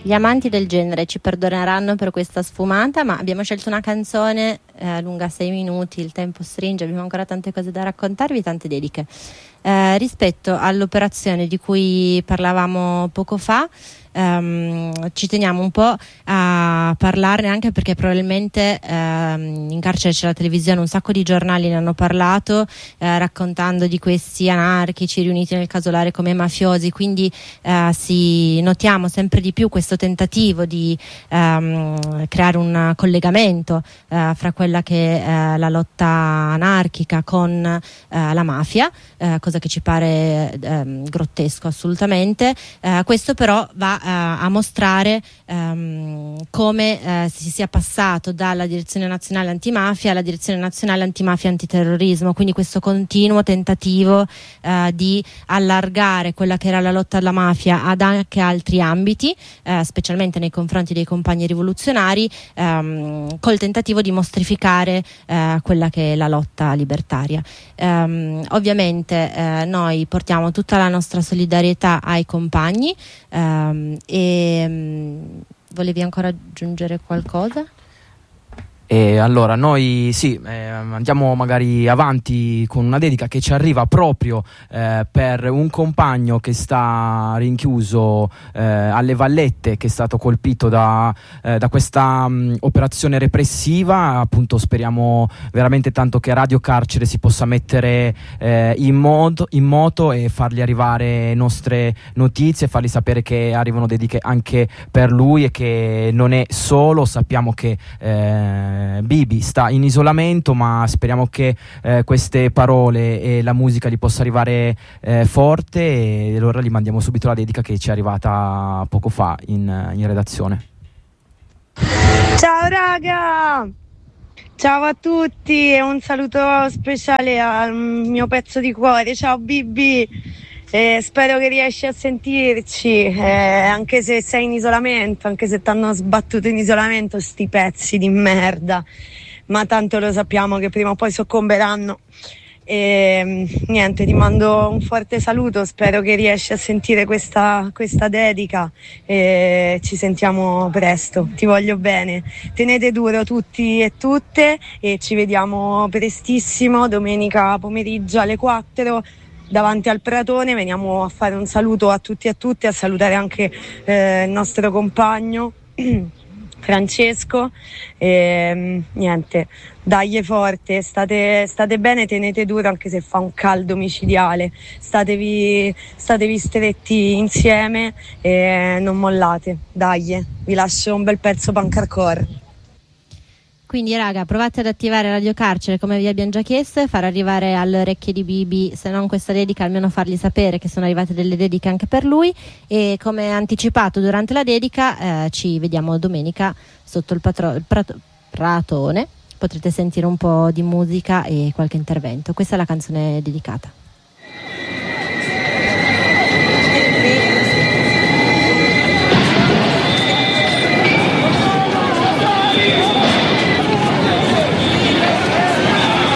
Gli amanti del genere ci perdoneranno per questa sfumata, ma abbiamo scelto una canzone lunga 6 minuti, il tempo stringe, abbiamo ancora tante cose da raccontarvi, tante dediche. Rispetto all'operazione di cui parlavamo poco fa, ci teniamo un po' a parlarne, anche perché probabilmente in carcere c'è la televisione, un sacco di giornali ne hanno parlato, raccontando di questi anarchici riuniti nel casolare come mafiosi, quindi notiamo sempre di più questo tentativo di creare un collegamento fra quella che è la lotta anarchica con la mafia, cosa che ci pare grottesco assolutamente. Questo però va a mostrare come si sia passato dalla direzione nazionale antimafia alla direzione nazionale antimafia e antiterrorismo, quindi questo continuo tentativo di allargare quella che era la lotta alla mafia ad anche altri ambiti, specialmente nei confronti dei compagni rivoluzionari, col tentativo di mostrificare quella che è la lotta libertaria. Ovviamente noi portiamo tutta la nostra solidarietà ai compagni. Volevi ancora aggiungere qualcosa? E allora noi andiamo magari avanti con una dedica che ci arriva proprio per un compagno che sta rinchiuso alle Vallette, che è stato colpito da questa operazione repressiva. Appunto speriamo veramente tanto che Radio Carcere si possa mettere in moto e fargli arrivare nostre notizie, fargli sapere che arrivano dediche anche per lui e che non è solo. Sappiamo che Bibi sta in isolamento, ma speriamo che queste parole e la musica gli possa arrivare forte, e allora gli mandiamo subito la dedica che ci è arrivata poco fa in redazione. Ciao raga, ciao a tutti e un saluto speciale al mio pezzo di cuore. Ciao Bibi. Spero che riesci a sentirci, anche se sei in isolamento, anche se ti hanno sbattuto in isolamento sti pezzi di merda, ma tanto lo sappiamo che prima o poi soccomberanno. Niente, ti mando un forte saluto, spero che riesci a sentire questa dedica e ci sentiamo presto, ti voglio bene, tenete duro tutti e tutte e ci vediamo prestissimo domenica pomeriggio alle 4 davanti al Pratone. Veniamo a fare un saluto a tutti e a tutte, a salutare anche il nostro compagno Francesco. Niente, dagli forte, state bene, tenete duro anche se fa un caldo micidiale, statevi stretti insieme e non mollate, dai, vi lascio un bel pezzo punk hardcore. Quindi raga, provate ad attivare Radio Carcere come vi abbiamo già chiesto e far arrivare alle orecchie di Bibi, se non questa dedica, almeno fargli sapere che sono arrivate delle dediche anche per lui. E come anticipato durante la dedica, ci vediamo domenica sotto il Pratone, potrete sentire un po' di musica e qualche intervento. Questa è la canzone dedicata.